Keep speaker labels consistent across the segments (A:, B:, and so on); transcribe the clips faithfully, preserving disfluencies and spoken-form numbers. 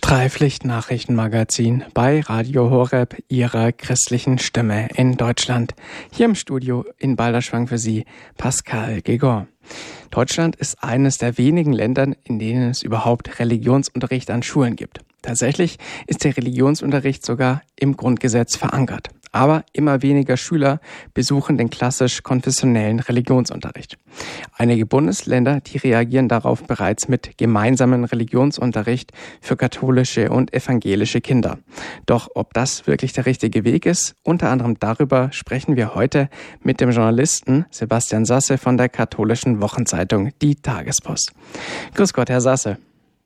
A: Streiflicht-Nachrichtenmagazin bei Radio Horeb, Ihrer christlichen Stimme in Deutschland. Hier im Studio in Balderschwang für Sie Pascal Gegon. Deutschland ist eines der wenigen Länder, in denen es überhaupt Religionsunterricht an Schulen gibt. Tatsächlich ist der Religionsunterricht sogar im Grundgesetz verankert. Aber immer weniger Schüler besuchen den klassisch-konfessionellen Religionsunterricht. Einige Bundesländer, die reagieren darauf bereits mit gemeinsamen Religionsunterricht für katholische und evangelische Kinder. Doch ob das wirklich der richtige Weg ist, unter anderem darüber sprechen wir heute mit dem Journalisten Sebastian Sasse von der katholischen Wochenzeitung Die Tagespost. Grüß Gott, Herr Sasse.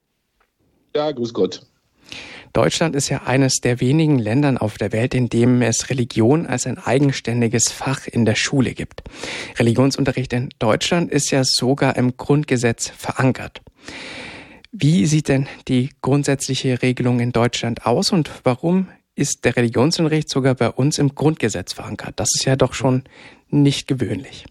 B: Ja, grüß Gott.
A: Deutschland ist ja eines der wenigen Länder auf der Welt, in dem es Religion als ein eigenständiges Fach in der Schule gibt. Religionsunterricht in Deutschland ist ja sogar im Grundgesetz verankert. Wie sieht denn die grundsätzliche Regelung in Deutschland aus und warum ist der Religionsunterricht sogar bei uns im Grundgesetz verankert? Das ist ja doch schon nicht gewöhnlich.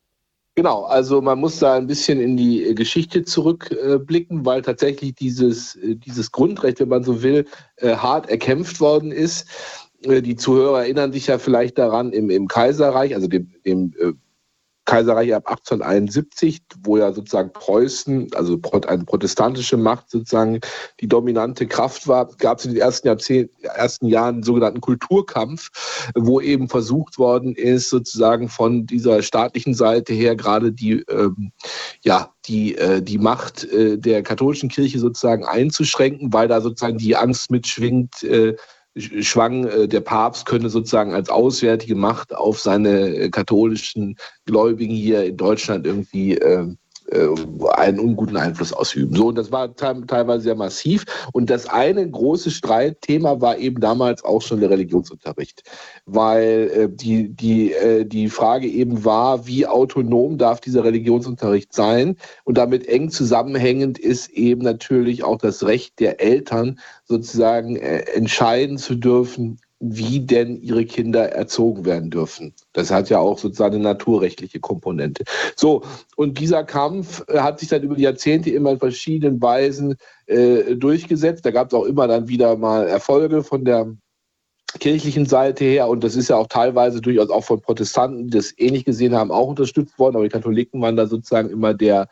B: Genau, also man muss da ein bisschen in die Geschichte zurückblicken, weil tatsächlich dieses, dieses Grundrecht, wenn man so will, hart erkämpft worden ist. Die Zuhörer erinnern sich ja vielleicht daran im, im Kaiserreich, also dem, dem Kaiserreich ab achtzehnhunderteinundsiebzig, wo ja sozusagen Preußen, also eine protestantische Macht sozusagen die dominante Kraft war, gab es in den ersten Jahrzehnten, ersten Jahren einen sogenannten Kulturkampf, wo eben versucht worden ist, sozusagen von dieser staatlichen Seite her gerade die, ähm, ja, die, äh, die Macht äh, der katholischen Kirche sozusagen einzuschränken, weil da sozusagen die Angst mitschwingt, äh, schwang, der Papst könne sozusagen als auswärtige Macht auf seine katholischen Gläubigen hier in Deutschland irgendwie äh, einen unguten Einfluss ausüben. So, und das war te- teilweise sehr massiv. Und das eine große Streitthema war eben damals auch schon der Religionsunterricht. Weil äh, die, die, äh, die Frage eben war, wie autonom darf dieser Religionsunterricht sein? Und damit eng zusammenhängend ist eben natürlich auch das Recht der Eltern, sozusagen äh, entscheiden zu dürfen, wie denn ihre Kinder erzogen werden dürfen. Das hat ja auch sozusagen eine naturrechtliche Komponente. So, und dieser Kampf äh, hat sich dann über die Jahrzehnte immer in verschiedenen Weisen äh, durchgesetzt. Da gab es auch immer dann wieder mal Erfolge von der kirchlichen Seite her, und das ist ja auch teilweise durchaus auch von Protestanten, die das ähnlich gesehen haben, auch unterstützt worden, aber die Katholiken waren da sozusagen immer der,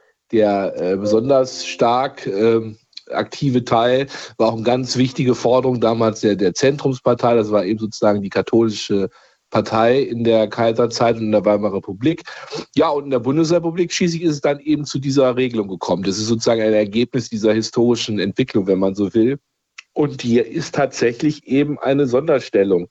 B: der äh, besonders stark äh, aktive Teil, war auch eine ganz wichtige Forderung damals der, der Zentrumspartei, das war eben sozusagen die katholische Partei in der Kaiserzeit und in der Weimarer Republik. Ja, und in der Bundesrepublik schließlich ist es dann eben zu dieser Regelung gekommen. Das ist sozusagen ein Ergebnis dieser historischen Entwicklung, wenn man so will. Und hier ist tatsächlich eben eine Sonderstellung.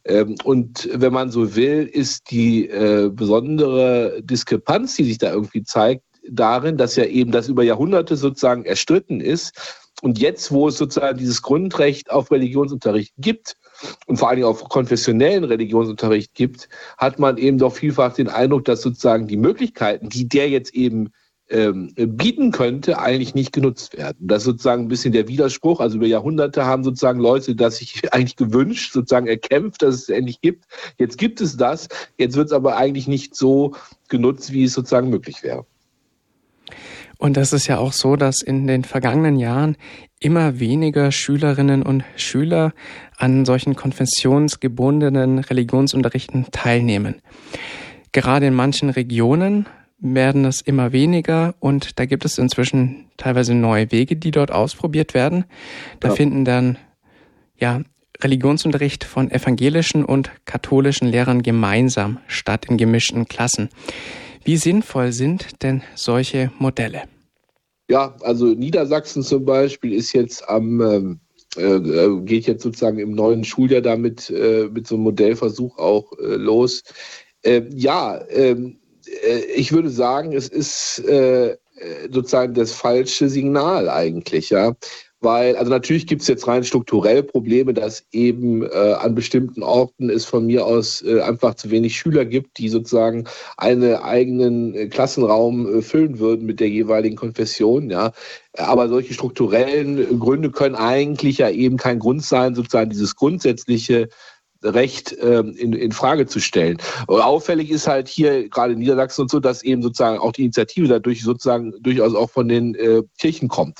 B: Und wenn man so will, ist die besondere Diskrepanz, die sich da irgendwie zeigt, darin, dass ja eben das über Jahrhunderte sozusagen erstritten ist. Und jetzt, wo es sozusagen dieses Grundrecht auf Religionsunterricht gibt und vor allen Dingen auf konfessionellen Religionsunterricht gibt, hat man eben doch vielfach den Eindruck, dass sozusagen die Möglichkeiten, die der jetzt eben ähm, bieten könnte, eigentlich nicht genutzt werden. Das ist sozusagen ein bisschen der Widerspruch. Also über Jahrhunderte haben sozusagen Leute das sich eigentlich gewünscht, sozusagen erkämpft, dass es endlich gibt. Jetzt gibt es das. Jetzt wird es aber eigentlich nicht so genutzt, wie es sozusagen möglich wäre.
A: Und das ist ja auch so, dass in den vergangenen Jahren immer weniger Schülerinnen und Schüler an solchen konfessionsgebundenen Religionsunterrichten teilnehmen. Gerade in manchen Regionen werden es immer weniger und da gibt es inzwischen teilweise neue Wege, die dort ausprobiert werden. Da ja. finden dann ja Religionsunterricht von evangelischen und katholischen Lehrern gemeinsam statt in gemischten Klassen. Wie sinnvoll sind denn solche Modelle?
B: Ja, also Niedersachsen zum Beispiel ist jetzt am, äh, geht jetzt sozusagen im neuen Schuljahr damit äh, mit so einem Modellversuch auch äh, los. Äh, ja, äh, ich würde sagen, es ist äh, sozusagen das falsche Signal eigentlich, ja. Weil, also natürlich gibt es jetzt rein strukturell Probleme, dass eben äh, an bestimmten Orten es von mir aus äh, einfach zu wenig Schüler gibt, die sozusagen einen eigenen äh, Klassenraum äh, füllen würden mit der jeweiligen Konfession, ja. Aber solche strukturellen Gründe können eigentlich ja eben kein Grund sein, sozusagen dieses grundsätzliche Recht ähm, in, in Frage zu stellen. Und auffällig ist halt hier gerade in Niedersachsen und so, dass eben sozusagen auch die Initiative dadurch sozusagen durchaus auch von den äh, Kirchen kommt.